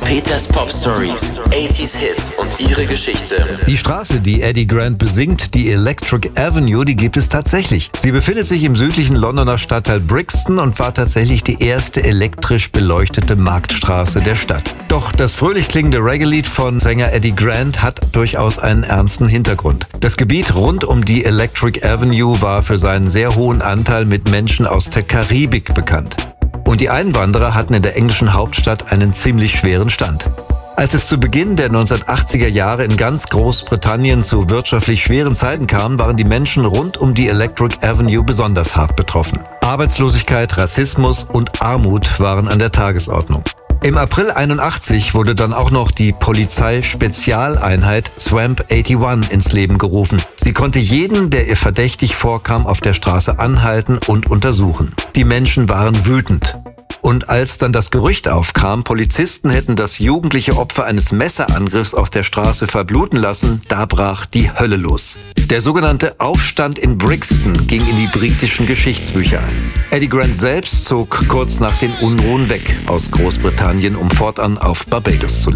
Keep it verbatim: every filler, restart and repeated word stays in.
Peters Pop Stories, achtziger Hits und ihre Geschichte. Die Straße, die Eddie Grant besingt, die Electric Avenue, die gibt es tatsächlich. Sie befindet sich im südlichen Londoner Stadtteil Brixton und war tatsächlich die erste elektrisch beleuchtete Marktstraße der Stadt. Doch das fröhlich klingende Reggae-Lied von Sänger Eddie Grant hat durchaus einen ernsten Hintergrund. Das Gebiet rund um die Electric Avenue war für seinen sehr hohen Anteil mit Menschen aus der Karibik bekannt. Und die Einwanderer hatten in der englischen Hauptstadt einen ziemlich schweren Stand. Als es zu Beginn der neunzehnhundertachtziger Jahre in ganz Großbritannien zu wirtschaftlich schweren Zeiten kam, waren die Menschen rund um die Electric Avenue besonders hart betroffen. Arbeitslosigkeit, Rassismus und Armut waren an der Tagesordnung. Im April einundachtzig wurde dann auch noch die Polizei-Spezialeinheit Swamp einundachtzig ins Leben gerufen. Sie konnte jeden, der ihr verdächtig vorkam, auf der Straße anhalten und untersuchen. Die Menschen waren wütend. Und als dann das Gerücht aufkam, Polizisten hätten das jugendliche Opfer eines Messerangriffs auf der Straße verbluten lassen, da brach die Hölle los. Der sogenannte Aufstand in Brixton ging in die britischen Geschichtsbücher ein. Eddie Grant selbst zog kurz nach den Unruhen weg aus Großbritannien, um fortan auf Barbados zu leben.